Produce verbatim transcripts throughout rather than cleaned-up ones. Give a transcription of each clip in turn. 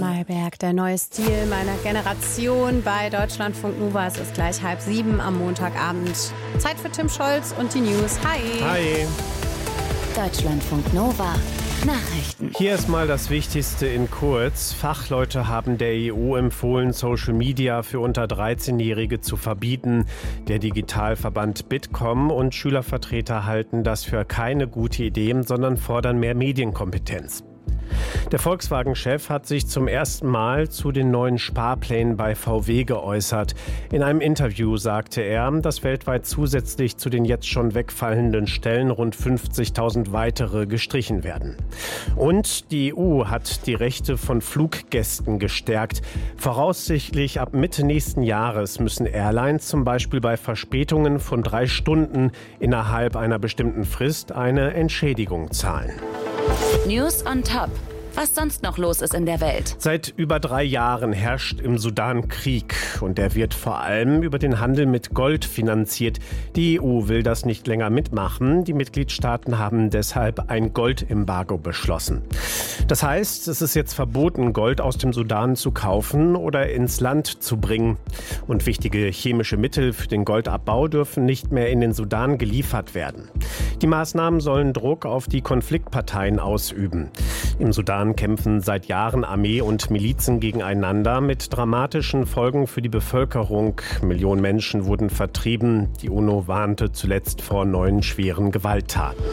Schmalberg, der neue Stil meiner Generation bei Deutschlandfunk Nova. Es ist gleich halb sieben am Montagabend. Zeit für Tim Scholz und die News. Hi. Hi. Deutschlandfunk Nova. Nachrichten. Hier ist mal das Wichtigste in kurz. Fachleute haben der E U empfohlen, Social Media für unter dreizehnjährige zu verbieten. Der Digitalverband Bitkom und Schülervertreter halten das für keine gute Idee, sondern fordern mehr Medienkompetenz. Der Volkswagen-Chef hat sich zum ersten Mal zu den neuen Sparplänen bei V W geäußert. In einem Interview sagte er, dass weltweit zusätzlich zu den jetzt schon wegfallenden Stellen rund fünfzigtausend weitere gestrichen werden. Und die E U hat die Rechte von Fluggästen gestärkt. Voraussichtlich ab Mitte nächsten Jahres müssen Airlines zum Beispiel bei Verspätungen von drei Stunden innerhalb einer bestimmten Frist eine Entschädigung zahlen. News on Top. Was sonst noch los ist in der Welt. Seit über drei Jahren herrscht im Sudan Krieg und der wird vor allem über den Handel mit Gold finanziert. Die E U will das nicht länger mitmachen. Die Mitgliedstaaten haben deshalb ein Goldembargo beschlossen. Das heißt, es ist jetzt verboten, Gold aus dem Sudan zu kaufen oder ins Land zu bringen. Und wichtige chemische Mittel für den Goldabbau dürfen nicht mehr in den Sudan geliefert werden. Die Maßnahmen sollen Druck auf die Konfliktparteien ausüben. Im Sudan kämpfen seit Jahren Armee und Milizen gegeneinander mit dramatischen Folgen für die Bevölkerung. Millionen Menschen wurden vertrieben. Die UNO warnte zuletzt vor neuen schweren Gewalttaten.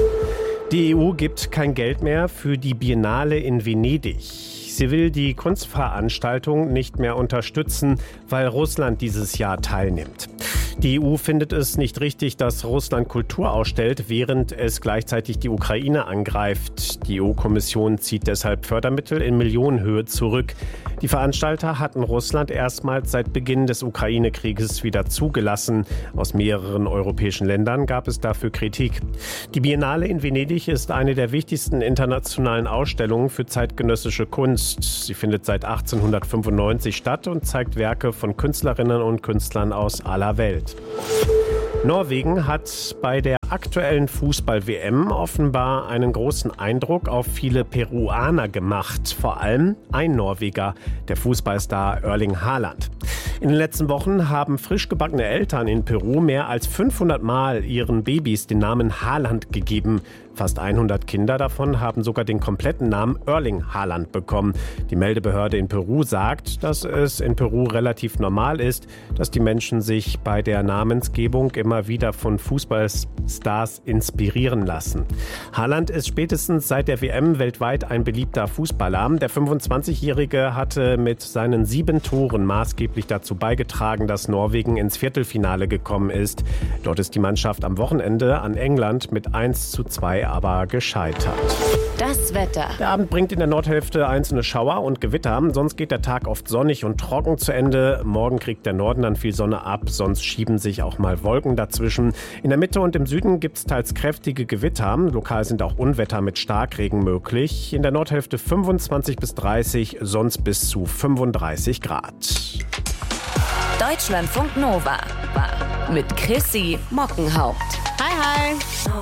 Die E U gibt kein Geld mehr für die Biennale in Venedig. Sie will die Kunstveranstaltung nicht mehr unterstützen, weil Russland dieses Jahr teilnimmt. Die E U findet es nicht richtig, dass Russland Kultur ausstellt, während es gleichzeitig die Ukraine angreift. Die E U-Kommission zieht deshalb Fördermittel in Millionenhöhe zurück. Die Veranstalter hatten Russland erstmals seit Beginn des Ukraine-Krieges wieder zugelassen. Aus mehreren europäischen Ländern gab es dafür Kritik. Die Biennale in Venedig ist eine der wichtigsten internationalen Ausstellungen für zeitgenössische Kunst. Sie findet seit achtzehnhundertfünfundneunzig statt und zeigt Werke von Künstlerinnen und Künstlern aus aller Welt. Norwegen hat bei der aktuellen Fußball-W M offenbar einen großen Eindruck auf viele Peruaner gemacht. Vor allem ein Norweger, der Fußballstar Erling Haaland. In den letzten Wochen haben frisch gebackene Eltern in Peru mehr als fünfhundert Mal ihren Babys den Namen Haaland gegeben. Fast hundert Kinder davon haben sogar den kompletten Namen Erling Haaland bekommen. Die Meldebehörde in Peru sagt, dass es in Peru relativ normal ist, dass die Menschen sich bei der Namensgebung immer wieder von Fußballstars inspirieren lassen. Haaland ist spätestens seit der W M weltweit ein beliebter Fußballer. Der fünfundzwanzigjährige hatte mit seinen sieben Toren maßgeblich dazu beigetragen, dass Norwegen ins Viertelfinale gekommen ist. Dort ist die Mannschaft am Wochenende an England mit eins zu zwei aber gescheitert. Das Wetter. Der Abend bringt in der Nordhälfte einzelne Schauer und Gewitter. Sonst geht der Tag oft sonnig und trocken zu Ende. Morgen kriegt der Norden dann viel Sonne ab, sonst schieben sich auch mal Wolken dazwischen. In der Mitte und im Süden gibt es teils kräftige Gewitter. Lokal sind auch Unwetter mit Starkregen möglich. In der Nordhälfte fünfundzwanzig bis dreißig, sonst bis zu fünfunddreißig Grad. Deutschlandfunk Nova mit Chrissy Mockenhaupt. Hi, hi.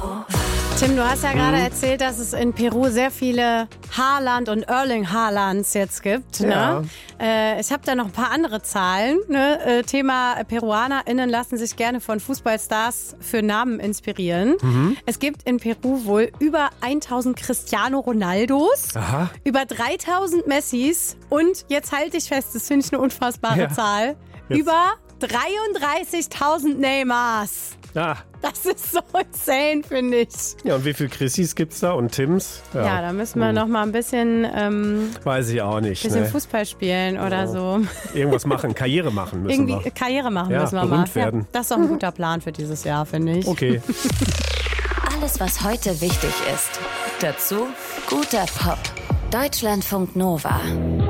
Tim, du hast ja gerade hm. erzählt, dass es in Peru sehr viele Haaland und Erling Haalands jetzt gibt. Ja. Ne? Äh, ich habe da noch ein paar andere Zahlen. Ne? Äh, Thema PeruanerInnen lassen sich gerne von Fußballstars für Namen inspirieren. Mhm. Es gibt in Peru wohl über tausend Cristiano Ronaldos, Aha. über dreitausend Messis und jetzt halte ich fest, das finde ich eine unfassbare ja. Zahl, jetzt. Über dreiunddreißigtausend Neymars. Ah. Das ist so insane, finde ich. Ja, und wie viele Chrissys gibt's da und Tims? Ja, ja da müssen wir hm. noch mal ein bisschen, ähm, Weiß ich auch nicht. bisschen ne? Fußball spielen oder ja. so. Irgendwas machen, Karriere machen müssen Irgendwie wir. Karriere machen ja, müssen wir berühmt mal. werden. Ja, das ist doch ein guter Plan für dieses Jahr, finde ich. Okay. Alles, was heute wichtig ist. Dazu guter Pop. Deutschlandfunk Nova.